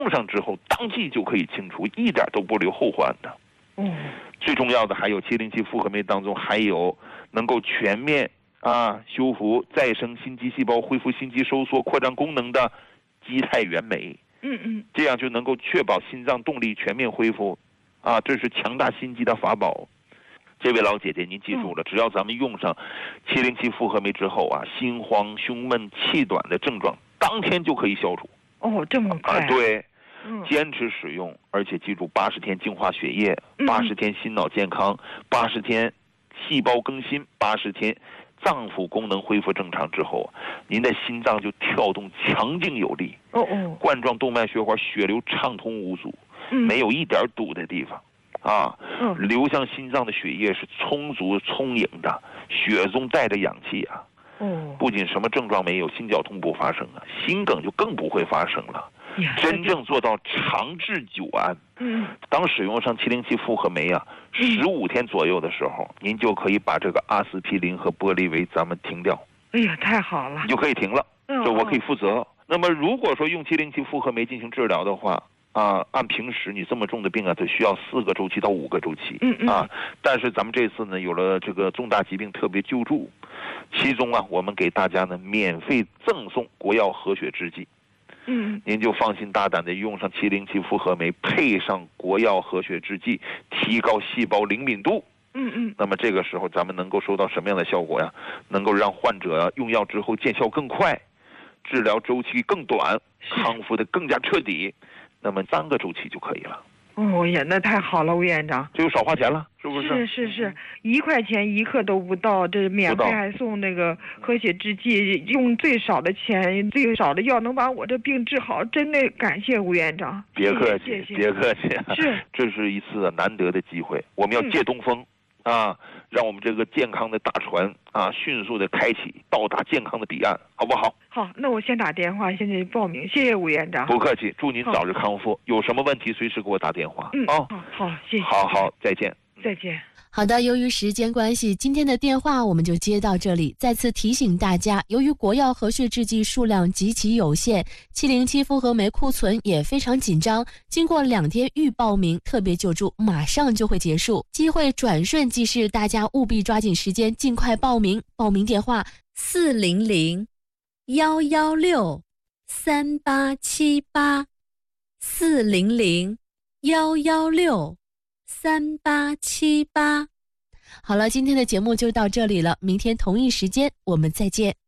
用上之后当即就可以清除，一点都不留后患的。最重要的还有707复合酶当中还有能够全面修复再生心肌细胞、恢复心肌收缩扩张功能的肌肽原酶。这样就能够确保心脏动力全面恢复这是强大心肌的法宝。这位老姐姐您记住了，只要咱们用上707复合酶之后心慌、胸闷、气短的症状当天就可以消除。 这么快对，坚持使用，而且记住80天净化血液，80天心脑健康，80天细胞更新，80天脏腑功能恢复正常之后，您的心脏就跳动强劲有力，冠状动脉血管血流畅通无阻，没有一点堵的地方流向心脏的血液是充足充盈的，血中带着氧气不仅什么症状没有，心绞痛不发生心梗就更不会发生了。真正做到长治久安。当使用上707复合酶15天左右的时候，您就可以把这个阿司匹林和玻利维咱们停掉。 太好了， 你就可以停了，这我可以负责。那么如果说用707复合酶进行治疗的话按平时你这么重的病它需要4个周期到5个周期但是咱们这次呢有了这个重大疾病特别救助，其中我们给大家呢免费赠送国药和血制剂。您就放心大胆的用上707复合酶，配上国药和血制剂，提高细胞灵敏度。那么这个时候咱们能够收到什么样的效果呀？能够让患者用药之后见效更快，治疗周期更短，康复的更加彻底。那么3个周期就可以了。 那太好了，吴院长， 这就少花钱了，是不是？ 是1块钱1克都不到，这免费还送那个和血制剂，用最少的钱、最少的药能把我这病治好，真的感谢吴院长。 别客气，别客气，这是一次难得的机会，我们要借东风让我们这个健康的大船迅速的开启，到达健康的彼岸，好不好？ 好，那我先打电话，现在报名，谢谢吴院长。 不客气，祝您早日康复，有什么问题随时给我打电话。 好，谢谢。 好，再见。 再见。 好的，由于时间关系，今天的电话我们就接到这里。再次提醒大家，由于国药和血制剂数量极其有限，707复合酶库存也非常紧张，经过2天预报名，特别救助马上就会结束，机会转瞬即逝，大家务必抓紧时间，尽快报名。报名电话400-116-3878 400-116-3878。好了，今天的节目就到这里了，明天同一时间我们再见。